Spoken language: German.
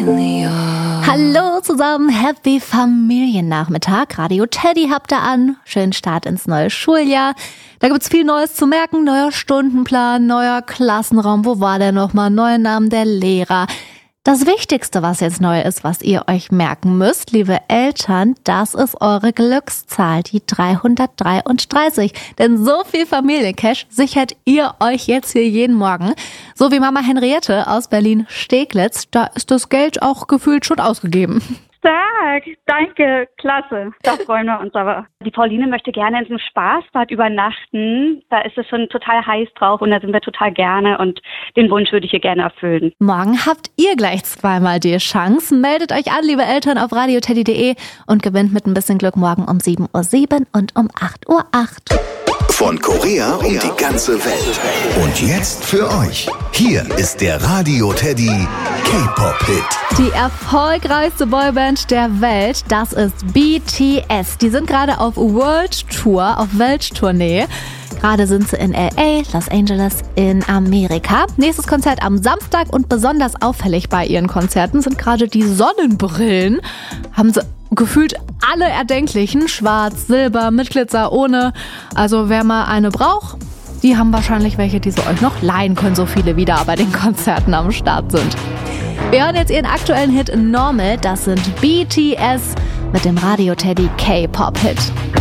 Hallo zusammen, Happy Familiennachmittag. Radio Teddy habt ihr an. Schönen Start ins neue Schuljahr. Da gibt's viel Neues zu merken. Neuer Stundenplan, neuer Klassenraum. Wo war der nochmal? Neue Namen der Lehrer. Das Wichtigste, was jetzt neu ist, was ihr euch merken müsst, liebe Eltern, das ist eure Glückszahl, die 333. Denn so viel Familiencash sichert ihr euch jetzt hier jeden Morgen. So wie Mama Henriette aus Berlin-Steglitz, da ist das Geld auch gefühlt schon ausgegeben. Stark, danke, klasse. Da freuen wir uns aber. Die Pauline möchte gerne in so einem Spaßbad übernachten. Da ist es schon total heiß drauf und da sind wir total gerne und den Wunsch würde ich ihr gerne erfüllen. Morgen habt ihr gleich zweimal die Chance. Meldet euch an, liebe Eltern, auf radioteddy.de und gewinnt mit ein bisschen Glück morgen um 7.07 Uhr und um 8.08 Uhr. Von Korea um die ganze Welt. Und jetzt für euch. Hier ist der Radio Teddy K-Pop-Hit. Die erfolgreichste Boyband der Welt, das ist BTS. Die sind gerade auf World Tour, auf Welttournee. Gerade sind sie in LA, Los Angeles in Amerika. Nächstes Konzert am Samstag und besonders auffällig bei ihren Konzerten sind gerade die Sonnenbrillen. Haben sie gefühlt alle erdenklichen, schwarz, silber, mit Glitzer, ohne. Also wer mal eine braucht, die haben wahrscheinlich welche, die sie euch noch leihen können, so viele wieder bei den Konzerten am Start sind. Wir hören jetzt ihren aktuellen Hit Normal, das sind BTS mit dem Radio Teddy K-Pop-Hit.